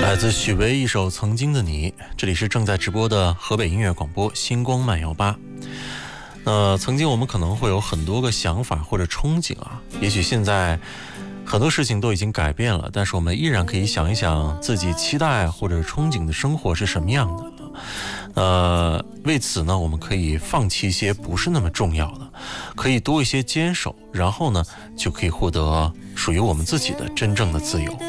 来自许巍一首《曾经的你》，这里是正在直播的河北音乐广播星光慢摇吧。曾经我们可能会有很多个想法或者憧憬啊，也许现在很多事情都已经改变了，但是我们依然可以想一想自己期待或者憧憬的生活是什么样的。为此呢，我们可以放弃一些不是那么重要的，可以多一些坚守，然后呢，就可以获得属于我们自己的真正的自由。